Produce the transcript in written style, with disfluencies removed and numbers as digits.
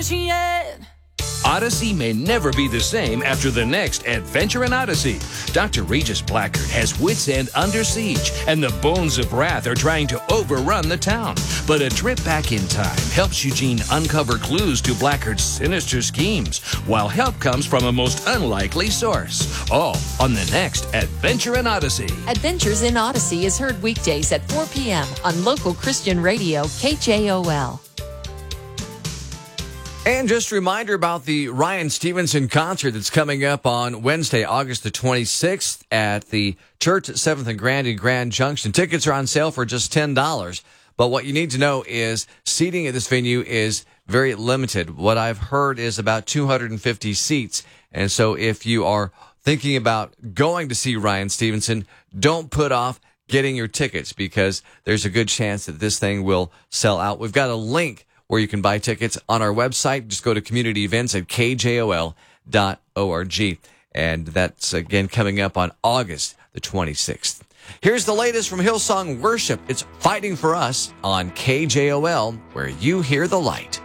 finish yet. Odyssey may never be the same after the next Adventure in Odyssey. Dr. Regis Blackard has Wits End under siege, and the Bones of Wrath are trying to overrun the town. But a trip back in time helps Eugene uncover clues to Blackard's sinister schemes, while help comes from a most unlikely source. All on the next Adventure in Odyssey. Adventures in Odyssey is heard weekdays at 4 p.m. on local Christian radio KJOL. And just a reminder about the Ryan Stevenson concert that's coming up on Wednesday, August the 26th at the Church at 7th and Grand in Grand Junction. Tickets are on sale for just $10. But what you need to know is seating at this venue is very limited. What I've heard is about 250 seats. And so if you are thinking about going to see Ryan Stevenson, don't put off getting your tickets because there's a good chance that this thing will sell out. We've got a link where you can buy tickets on our website. Just go to community events at kjol.org. And that's, again, coming up on August the 26th. Here's the latest from Hillsong Worship. It's Fighting for Us on KJOL, where you hear the light.